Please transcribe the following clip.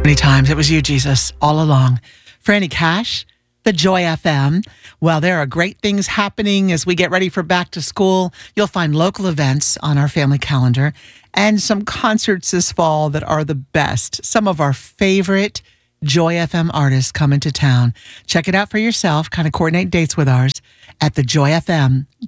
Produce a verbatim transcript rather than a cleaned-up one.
Many times it was you, Jesus, all along. Franny Cash, the Joy F M. Well, there are great things happening as we get ready for back to school. You'll find local events on our family calendar and some concerts this fall that are the best. Some of our favorite Joy F M artists come into town. Check it out for yourself. Kind of coordinate dates with ours at the joy f m